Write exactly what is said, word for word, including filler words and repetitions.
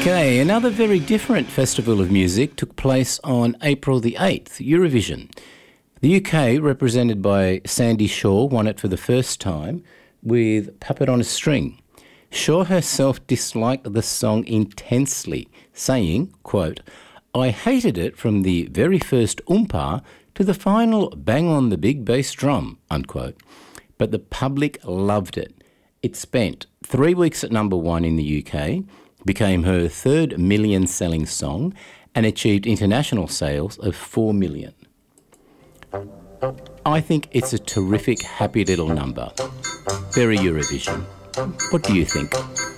Okay, another very different festival of music took place on April the eighth, Eurovision. The U K, represented by Sandy Shaw, won it for the first time with Puppet on a String. Shaw herself disliked the song intensely, saying, quote, "I hated it from the very first oompa to the final bang on the big bass drum," unquote. But the public loved it. It spent three weeks at number one in the U K, became her third million-selling song, and achieved international sales of four million. I think it's a terrific, happy little number. Very Eurovision. What do you think?